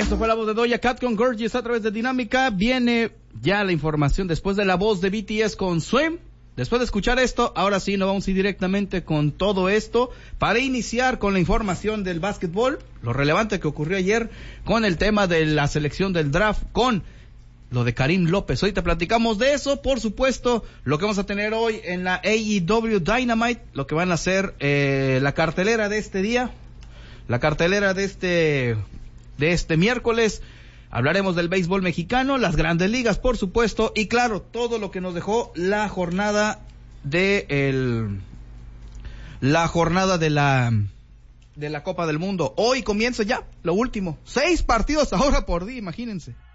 Esto fue la voz de Doja Cat con Gorgeous a través de Dinámica. Viene ya la información después de la voz de BTS con Swim. Después de escuchar esto, ahora sí nos vamos a ir directamente con todo esto para iniciar con la información del básquetbol, lo relevante que ocurrió ayer con el tema de la selección del draft, con lo de Karim López. Ahorita platicamos de eso, por supuesto, lo que vamos a tener hoy en la AEW Dynamite, lo que van a hacer la cartelera de este día, la cartelera de este miércoles. Hablaremos del béisbol mexicano, las grandes ligas, por supuesto, y claro, todo lo que nos dejó la jornada de la Copa del Mundo. Hoy comienza ya lo último, 6 partidos ahora por día, imagínense.